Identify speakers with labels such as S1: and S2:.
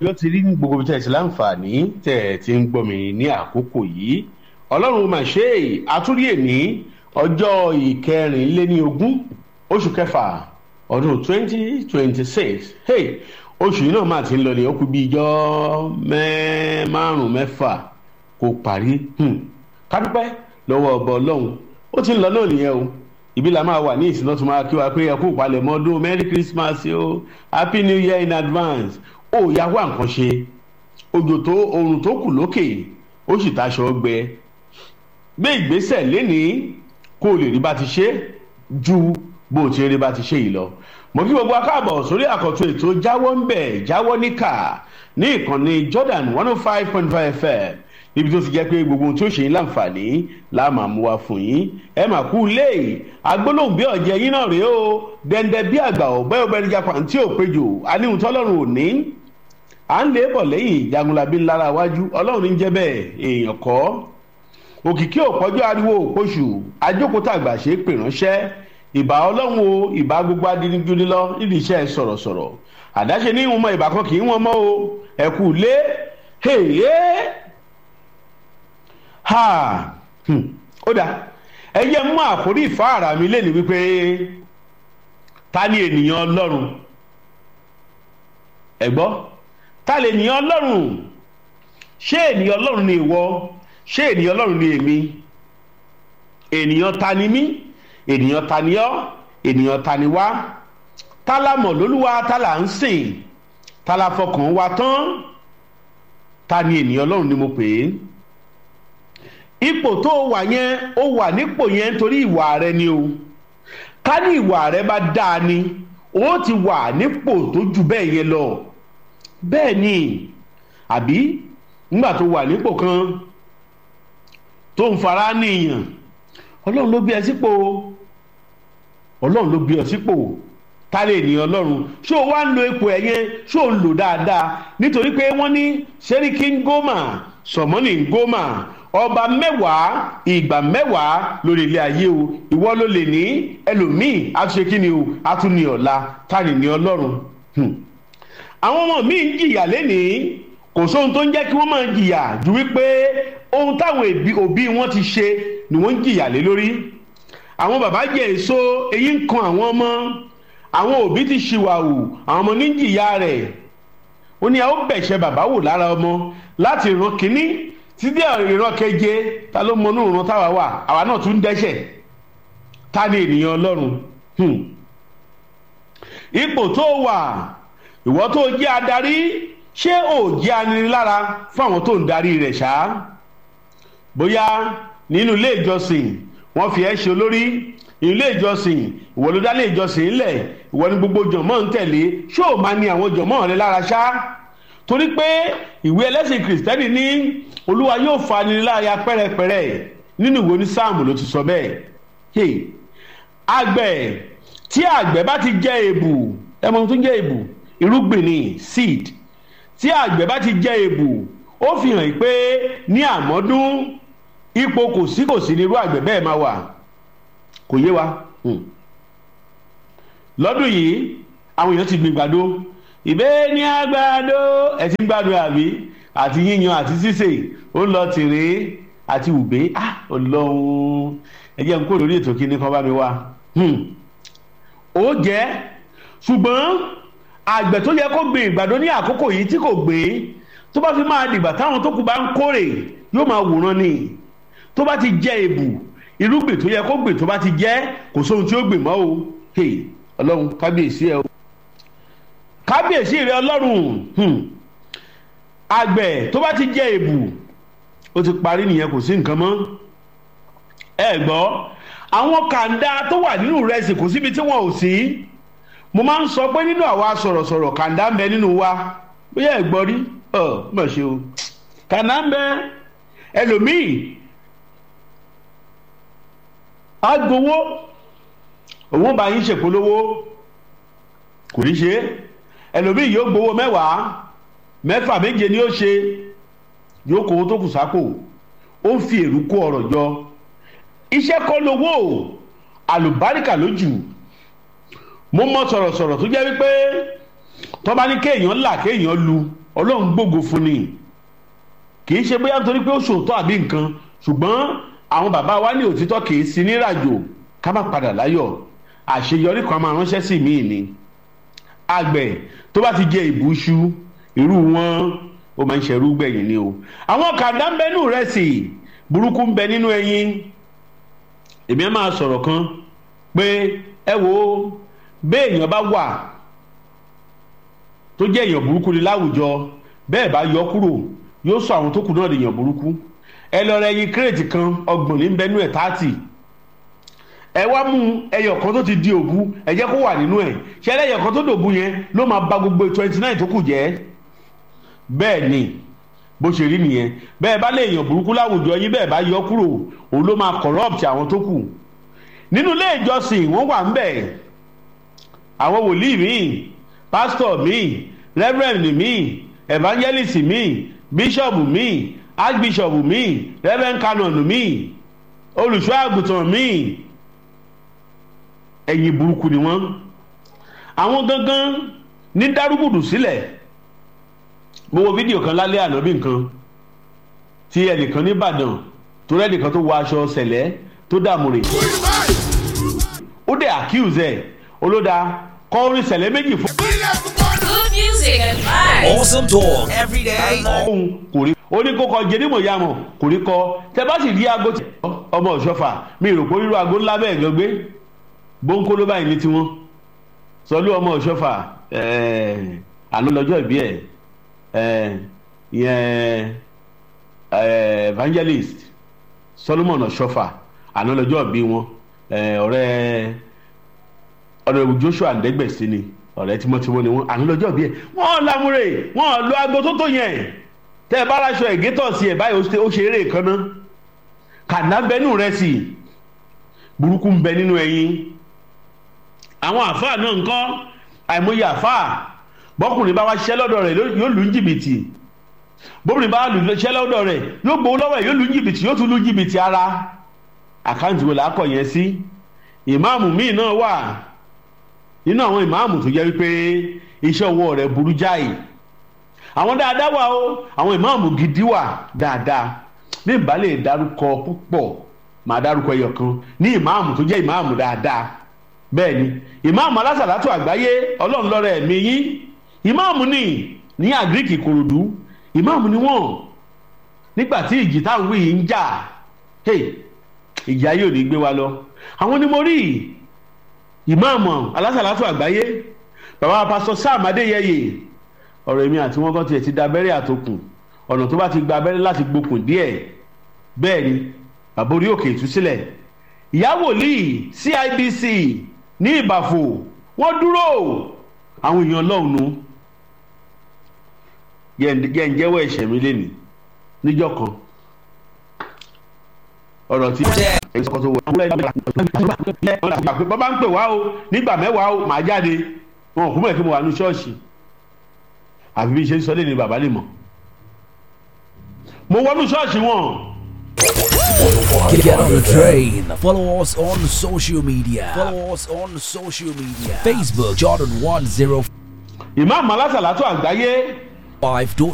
S1: yóò ti rí ní gbogbo ibi tí ẹ ti láǹfààní tẹ̀ ẹ ti ń gbọ́ mi ní àkókò yìí ọlọ́run mà ṣe àtúrí èní ọjọ́ ìkẹrìnléníogún oṣù kẹfà ọdún 2026 oṣù yìí náà máa ti ń lọ ní ó kù bí ijọ́ márùn-ún mẹ́fà kó parí ká dúpẹ́ lọ́wọ́ ọba ọlọ́run ó ti ń lọ náà nìyẹn o ibi la máa wà ní ìsìn náà tó máa kí wa pé ẹ kú ìpalẹ̀mọ́ ọdún merry christmas o happy new year in advance ó yá wá nǹkan ṣe oòrùn tó kù lókè ó sì taṣọ gbẹ gbé ìgbésẹ̀ lénìí kó o lè rí bá ti ṣe ju bó ti rí bá ti ṣe yìí lọ mo kí gbogbo akáàbọ̀ sórí àkọ́tún ètò jáwọ́ ń bẹ̀ jáwọ́ níkà ní ìkànnì Jordan 105.5 FM níbi tó ti jẹ́ pé gbogbo ohun tí ó ṣe yín láǹfààní la máa mú wá fún yín ẹ mà kú lé agbólóhùn bí ọ̀jẹ̀ yín náà rèé o dẹ́ndẹ́ bí àgbà ọ̀bẹ́ obìnrin japa tí ò péjò aníhun tọ́lọ́run ò ní à ń lé bọ̀ lẹ́yìn jagunlabi ńlára wájú ọlọ́run ń jẹ́ bẹ́ẹ̀ èèyàn kọ́ òkìkí òpọ́jọ́ ariwo òpóṣù ajókòtà àgbà ṣe é pè ránṣẹ́ ìbà ọlọ́run o ìbà gbogbo adínjú nílọ nídìí iṣẹ́ sọ̀rọ̀sọ̀rọ̀ àdáṣe ní ìwọ̀n mọ ìbà kan kì í wọ́n mọ́ o ẹ kú lé ó dá ẹ yẹ mú àkórí ìfáàrà mi lé ní wípé ta ni ènìyàn ọlọ́run ẹ gbọ́ ta lè ènìyàn ọlọ́run ṣé ènìyàn ọlọ́run ni ìwọ ṣé ènìyàn ọlọ́run ni èmi ènìyàn ta ni mí ènìyàn ta ni ọ́ ènìyàn ta ni wá ta la mọ̀ lólúwa ta la ń sìn ta la fọkàn wa tán ta ni ènìyàn ọlọ́run ni mo pè é ipò tó wà yẹn ó wà nípò yẹn nítorí ìwà rẹ ni o ká ní ìwà rẹ bá dáa ni ó ti wà nípò tó jù bẹ́ẹ̀ yẹn lọ bẹ́ẹ̀ ni àbí nígbà tó wà nípò kan tó ń fara níyàn ọlọ́run ló bí ẹ sípò ọlọ́run ló bí ẹ sípò ta lè ní ọlọ́run ṣó o wá ń lo ipò ẹ̀ yẹn ṣó o ń lò dáadáa nítorí pé wọ́n ní sẹ́ríkì ń gómà sọ̀mọ́nì ń gómà ọba mẹ́wàá ìgbà mẹ́wàá lórí ilé ayé o ìwọ ló lè ní ẹlòmíì àtúnṣe kí ni o àtúnni ọ̀la ta lè ní ọlọ́run àwọn ọmọ míì ń jìyà lénìí kò sóhun tó ń jẹ́ kí wọ́n máa jìyà ju wípé ohun táwọn òbí wọn ti ṣe ni wọ́n ń jìyà lé lórí àwọn bàbá jẹ èso èyí ń kan àwọn ọmọ àwọn òbí ti ṣìwàwù àwọn ọmọ ní jìyà rẹ̀ ó ní a ó bẹ̀ṣẹ̀ bàbá wò lára ọmọ láti ìran kínní títí ìran keje ta ló mọ inú ìran táwa wà àwa náà tún dẹ́ṣẹ̀ ta ni ènìyàn ọlọ́run ipò tó wà ìwọ tó jẹ́ adarí ṣé ò jẹ́ aninilára fún àwọn tó ń darí rẹ̀ ṣá bóyá nínú ilé ìjọsìn wọ́n fi ẹ́ ṣe olórí ilé ìjọsìn ìwọ ló dá ilé ìjọsìn ńlẹ̀ ìwọ ni gbogbo jọ̀mọ́ ń tẹ̀lé ṣé ò máa ní àwọn jọ̀mọ́ rẹ lára ṣá torí pé ìwé ẹlẹ́sìn kìrìsìtẹ́nì ní olúwa yóò fa ni láya pẹ́rẹpẹ́rẹ nínú ìwé ní sáàmù ló ti sọ bẹ́ẹ̀ àgbẹ̀ tí àgbẹ̀ bá ti jẹ́ èbù ẹmọ tó jẹ́ èbù irúgbìn ni seed tí àgbẹ̀ bá ti jẹ́ èbù ó fi hàn pé ní àmọ́dún ipò kò sí ní irú àgbẹ̀ bẹ́ẹ̀ máa wà kò yé wa lọ́dún yìí àwọn èèyàn ti gbìn gbàdo ìbẹ́ ní àgbàdo ẹ̀ ti ń gbádùn àbí àti yíyan àti sísè ó lọ tèrè àti ùgbé ọlọ́run ẹ̀jẹ̀ ń kó lórí ètò kí ní kan bá mi wá ó jẹ́ ṣùgbọ́n àgbẹ̀ tó yẹ kó gbìn ìgbàdo ní àkókò yìí tí kò gbìn tó bá fi máa dìgbà táwọn tó kù bá ń kórè yóò máa wòran ni tó bá ti jẹ́ èbù irúgbìn tó yẹ kó gbìn tó bá ti jẹ́ kò sóhun tí ó gbìn mọ́ o ọlọ́run kábíyèsí ẹ o kábíyèsí rẹ ọlọ́run àgbẹ̀ tó bá ti jẹ́ èbù ó ti parí nìyẹn kò sí nǹkan mọ́ ẹ gbọ́ àwọn kàńdá tó wà nínú ìrẹsì kò síbi tí wọn ò sí mo máa ń sọ pé nínú àwa sọ̀rọ̀sọ̀rọ̀ kàńdá ń bẹ nínú wa bóyá ẹ gbọ́ rí mọ̀ ṣe o kàńdá ń bẹ ẹlòmíì á gbowó òun bá yín ṣèpolówó kò ní ṣe ẹlòmíì yóò gbowó mẹ́wàá mẹ́fà méje ni ó ṣe yóò kówó tó kù sápò ó ń fi èrú kó ọrọ̀ jọ iṣẹ́ kọ́ lówó àlùbáríkà lójú mo mọ sọ̀rọ̀sọ̀rọ̀ tó jẹ́ wípé tó bá ní kéèyàn là kéèyàn lu ọlọ́run gbógo fún ni kì í ṣe bóyá nítorí pé ó ṣòótọ́ àbí nǹkan ṣùgbọ́n àwọn bàbá wa ní òtítọ́ kì í sí níràjò ká má padà láyọ̀ àṣeyọrí kan máa ránṣẹ́ sí míì ni àgbẹ̀ tó bá ti jẹ ìbúṣú irú wọn ó máa ń ṣerú gbẹ̀yìn ni o àwọn kàdá ń bẹ nínú ìrẹsì burúkú ń bẹ nínú ẹyin èmi á máa sọ̀rọ̀ kan pé ẹ wo béèyàn bá wà tó jẹ́ èèyàn burúkú ni láwùjọ bẹ́ẹ̀ bá yọ kúrò yóò sọ àwọn tó kù náà lèèyàn burúkú ẹ lọ rẹ ẹyin kírètì kan 30 ní bẹ́ẹ̀ nú ẹ̀ 30 ẹ wá mú ẹyọ kan tó ti di òbu ẹ jẹ́ kó wà nínú ẹ̀ ṣẹlẹ̀ ẹyọ kan tó dòbu yẹn ló máa bà gbogbo 29 tó kù jẹ́ bẹ́ẹ̀ ni bó ṣe rí nìyẹn bẹ́ẹ̀ bá lè èèyàn burúkú láwùjọ yín bẹ́ẹ̀ bá yọ kúrò òun ló máa corrupt àwọn tó kù nínú ilé ìjọsìn wọ́n wà ń bẹ̀ àwọn wòlíì míì pásítọ̀ míì reverend míì evangelist míì bishop míì archbishop míì reverend canon míì olùṣọ́ àgùntàn míì ẹ̀yin burúkú ni wọ́n àwọn gangan ní dárúgùdù sílẹ̀ mo wo fídíò kan lálẹ́ àná bí nǹkan tí ẹnìkan nìbàdàn tó rẹ́nìkan tó wọ aṣọ ṣẹlẹ̀ tó dààmú rẹ̀ ó dẹ̀ accuse ẹ̀ olóda kọrin ṣẹlẹ̀ méjì fún.
S2: Good music and vibes.
S3: Awesome talk every day.
S1: kò rí ó ní kó kọ jẹ́nìmọ̀ yamọ̀ kò rí kọ tẹ bá sì rí aago tí ọmọ òṣọ́fà mi rò pé rírọ aago ńlá bẹ́ẹ̀ gan gbé bóńkó ló báyìí ní tiwọn sọlú ọmọ òṣọ́fà àná lọ́jọ́ ìbí ẹ̀ yẹn evangelist Solomon òṣọ́fà àná lọ́jọ́ ìbí wọn ọ̀rẹ́ Joshua ndẹ́gbẹ̀sí ni ọ̀rẹ́ tímọ́tímọ́ ni wọ́n àná lọ́jọ́ ìbí ẹ̀ wọ́n lámúre wọ́n lo aago tó yẹn tẹ́ ẹ bá aṣọ ẹ̀gẹ́tọ̀ sí ẹ̀ báyìí ó ṣe eré kan náà kàná bẹ́nú rẹ̀ sí burúkú ń bẹ nínú ẹyin àwọn àfáà náà ń kọ́ àìmọye àfáà bọ́kùnrin bá wá ṣiṣẹ́ lọ́dọ̀ rẹ̀ yóò lù ń jìbìtì bóbìnrin bá lù ṣiṣẹ́ lọ́dọ̀ rẹ̀ yóò gbowó lọ́wọ́ ẹ̀ yóò lù ń jìbìtì yóò tún lù jìbìtì ara àkáǹtì wo làákọ̀ yẹn sí ìmáàmù míì náà wà nínú àwọn ìmáàmù tó jẹ́ wípé iṣẹ́ ọwọ́ rẹ̀ burú jáì àwọn dáadáa wà o àwọn ìmáàmù gidi wà dáadáa bí n bá lè dárúkọ púpọ̀ máa dárúkọ ẹyọ kan ní ìmáàmù tó jẹ́ ìmáàmù dáadáa bẹ́ẹ̀ ni ìmáàmù alásàlátù àgbáyé ọlọ́run lọ́rẹ̀ ẹ̀mí yín ìmáàmù ní àgíríkì Ìkòròdú ìmáàmù ni wọ́n nígbà tí ìjì táwọn wí yìí ń jà ìjì ayé ò ní gbé wa lọ àwọn ni mo rí ìmáàmù alásàlátù àgbáyé bàbá pásítọ̀ Sam Adéyẹyè ọ̀rọ̀ èmi àti wọn kan tiẹ̀ ti da abẹ́rẹ́ àtòkùn ọ̀nà tó bá ti gba abẹ́rẹ́ láti gbókùn díẹ̀ bẹ́ẹ̀ ni bàbá orí òkè ìtúsílẹ̀ ìyá wòlíì CIBC ní Ìbàfò wọ́n dúró àwọn èèyàn lọ́hùn-ún yẹn ń jẹ́wọ́ ẹ̀ṣẹ̀ mi lẹ́nu níjọ́ kan ọ̀rọ̀ tí bàbá ń pè wá o nígbà mẹ́wàá o màá jáde wọn ò kú mọ̀ kí mo wà ní ṣọ́ọ̀ṣì àbí bí ṣe ń sọ lé ní bàbá lè mọ̀ mo wọnú ṣọ́ọ̀ṣì wọn.
S3: Get on the train. Follow us on social media. Facebook Jordan 10.
S1: Ìmáàmù alásàlátù àgbáyé.